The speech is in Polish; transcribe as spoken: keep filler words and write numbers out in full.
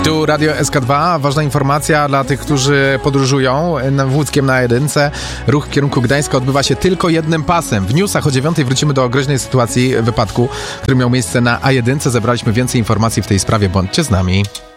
Tu Radio S K dwa. Ważna informacja dla tych, którzy podróżują wózkiem na jedynce. Ruch w kierunku Gdańska odbywa się tylko jednym pasem. W newsach o dziewiątej wrócimy do groźnej sytuacji wypadku, który miał miejsce na A jeden. Zebraliśmy więcej informacji w tej sprawie. Bądźcie z nami.